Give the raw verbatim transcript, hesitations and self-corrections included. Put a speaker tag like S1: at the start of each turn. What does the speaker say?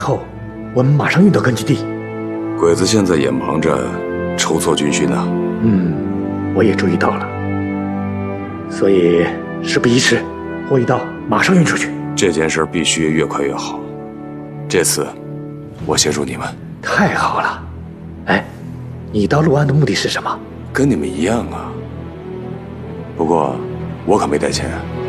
S1: 后，我们马上运到根据地。
S2: 鬼子现在也忙着筹措军训呢。
S1: 嗯，我也注意到了。所以事不宜迟，货一到，马上运出去。
S2: 这件事必须越快越好。这次，我协助你们。
S1: 太好了。哎，你到陆安的目的是什么？
S2: 跟你们一样啊。不过，我可没带钱。